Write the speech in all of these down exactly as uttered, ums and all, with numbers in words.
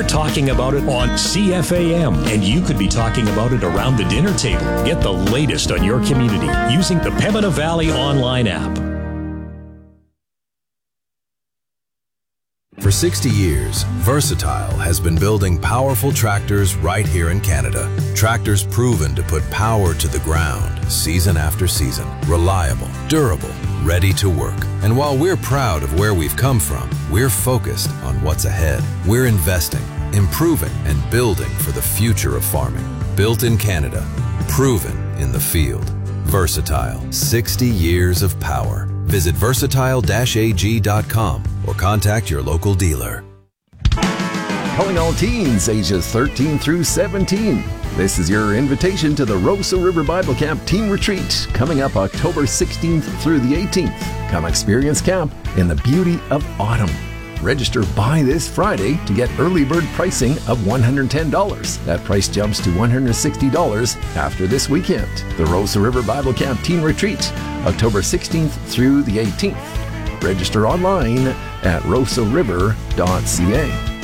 We're talking about it on C F A M, and you could be talking about it around the dinner table. Get the latest on your community using the Pembina Valley online app. For sixty years, Versatile has been building powerful tractors right here in Canada. Tractors proven to put power to the ground season after season. Reliable, durable, ready to work. And while we're proud of where we've come from, we're focused on what's ahead. We're investing, improving, and building for the future of farming. Built in Canada, proven in the field. Versatile, sixty years of power. Visit versatile dash a g dot com or contact your local dealer. Calling all teens ages thirteen through seventeen. This is your invitation to the Roseau River Bible Camp Teen Retreat coming up October sixteenth through the eighteenth. Come experience camp in the beauty of autumn. Register by this Friday to get early bird pricing of one hundred ten dollars. That price jumps to one hundred sixty dollars after this weekend. The Roseau River Bible Camp Teen Retreat, October sixteenth through the eighteenth. Register online at roseau river dot c a.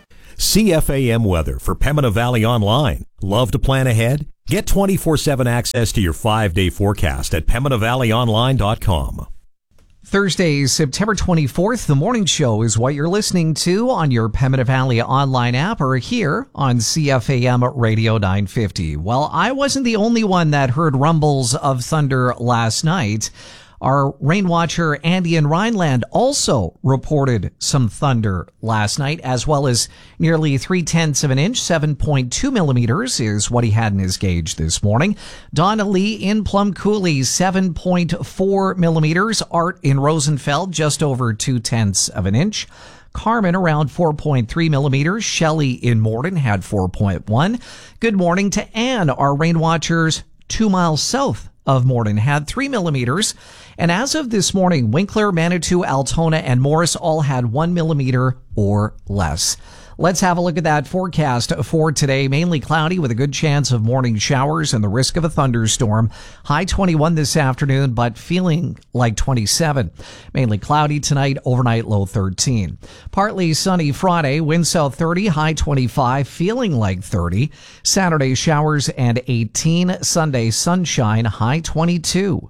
C F A M weather for Pembina Valley Online. Love to plan ahead? Get twenty-four seven access to your five-day forecast at pembina valley online dot com. Thursday, September twenty-fourth, the morning show is what you're listening to on your Pembina Valley online app or here on C F A M Radio nine fifty. Well, I wasn't the only one that heard rumbles of thunder last night. Our rain watcher, Andy in Rhineland, also reported some thunder last night, as well as nearly three-tenths of an inch. seven point two millimeters is what he had in his gauge this morning. Donna Lee in Plum Coulee, seven point four millimeters. Art in Rosenfeld, just over two-tenths of an inch. Carmen around four point three millimeters. Shelley in Morden had four point one. Good morning to Anne, our rain watchers two miles south of Morden, had three millimeters. And as of this morning, Winkler, Manitou, Altona, and Morris all had one millimeter or less. Let's have a look at that forecast for today. Mainly cloudy with a good chance of morning showers and the risk of a thunderstorm. High twenty-one this afternoon, but feeling like twenty-seven. Mainly cloudy tonight, overnight low thirteen. Partly sunny Friday, wind south thirty, high twenty-five, feeling like thirty. Saturday showers and eighteen. Sunday sunshine, high twenty-two.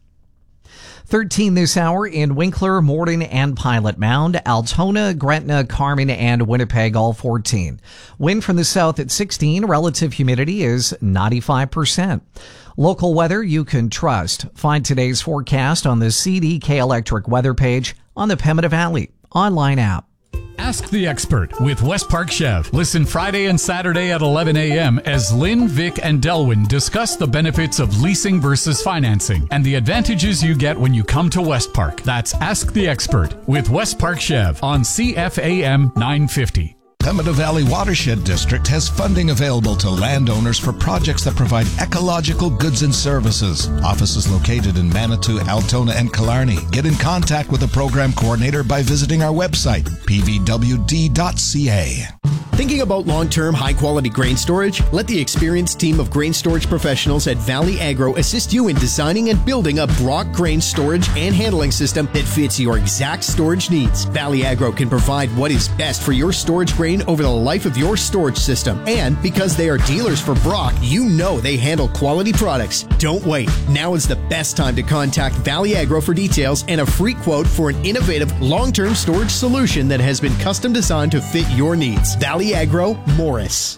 thirteen this hour in Winkler, Morden, and Pilot Mound. Altona, Gretna, Carmen, and Winnipeg, all fourteen. Wind from the south at sixteen. Relative humidity is ninety-five percent. Local weather you can trust. Find today's forecast on the C D K Electric weather page on the Pembina Valley online app. Ask the Expert with West Park Chev. Listen Friday and Saturday at eleven a.m. as Lynn, Vic, and Delwyn discuss the benefits of leasing versus financing and the advantages you get when you come to West Park. That's Ask the Expert with West Park Chev on C F A M nine fifty. Pembina Valley Watershed District has funding available to landowners for projects that provide ecological goods and services. Offices located in Manitou, Altona, and Killarney. Get in contact with the program coordinator by visiting our website, p v w d dot c a. Thinking about long-term, high-quality grain storage? Let the experienced team of grain storage professionals at Valley Agro assist you in designing and building a Brock grain storage and handling system that fits your exact storage needs. Valley Agro can provide what is best for your storage grain over the life of your storage system. And because they are dealers for Brock, you know they handle quality products. Don't wait. Now is the best time to contact Valley Agro for details and a free quote for an innovative long-term storage solution that has been custom designed to fit your needs. Valley Agro, Morris.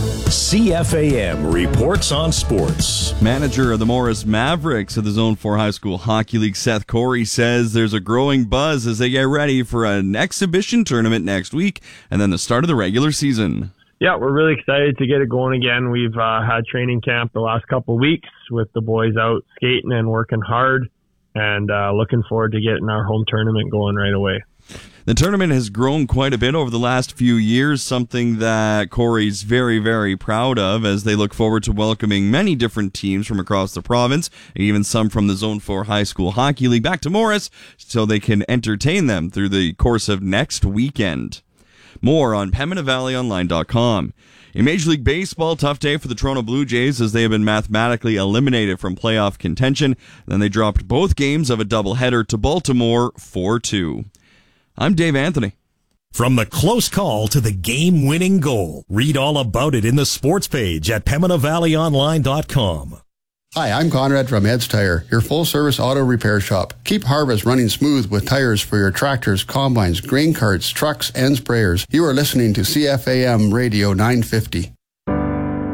C F A M reports on sports. Manager of the Morris Mavericks of the Zone four High School Hockey League, Seth Corey, says there's a growing buzz as they get ready for an exhibition tournament next week and then the start of the regular season. Yeah, we're really excited to get it going again. We've uh, had training camp the last couple of weeks with the boys out skating and working hard, and uh, looking forward to getting our home tournament going right away. The tournament has grown quite a bit over the last few years, something that Corey's very, very proud of as they look forward to welcoming many different teams from across the province, and even some from the Zone four High School Hockey League back to Morris so they can entertain them through the course of next weekend. More on pembina valley online dot com. In Major League Baseball, tough day for the Toronto Blue Jays as they have been mathematically eliminated from playoff contention. Then they dropped both games of a doubleheader to Baltimore four two. I'm Dave Anthony. From the close call to the game-winning goal. Read all about it in the sports page at Pembina Valley Online dot com. Hi, I'm Conrad from Ed's Tire, your full-service auto repair shop. Keep harvest running smooth with tires for your tractors, combines, grain carts, trucks, and sprayers. You are listening to C F A M Radio nine fifty.